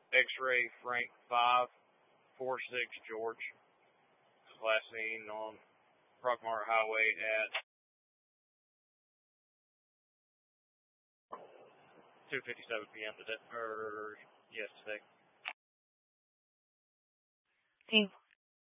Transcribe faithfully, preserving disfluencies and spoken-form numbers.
X-ray Frank five four six George. Last seen on Rockmart Highway at two fifty-seven p.m. today, or yes, today. Team